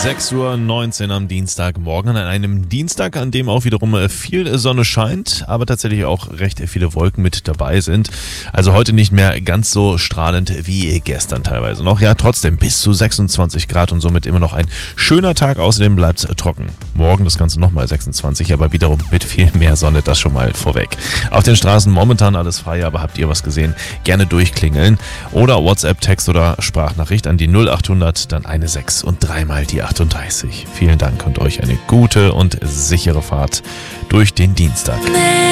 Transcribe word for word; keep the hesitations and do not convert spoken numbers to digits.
sechs Uhr neunzehn am Dienstagmorgen, an einem Dienstag, an dem auch wiederum viel Sonne scheint, aber tatsächlich auch recht viele Wolken mit dabei sind. Also heute nicht mehr ganz so strahlend wie gestern teilweise noch. Ja, trotzdem bis zu sechsundzwanzig Grad und somit immer noch ein schöner Tag. Außerdem bleibt es trocken. Morgen das Ganze nochmal sechsundzwanzig, aber wiederum mit viel mehr Sonne, das schon mal vorweg. Auf den Straßen momentan alles frei, aber habt ihr was gesehen? Gerne durchklingeln oder WhatsApp, Text oder Sprachnachricht an die null achthundert, dann eine sechs und dreimal die achtunddreißig. Vielen Dank und euch eine gute und sichere Fahrt durch den Dienstag.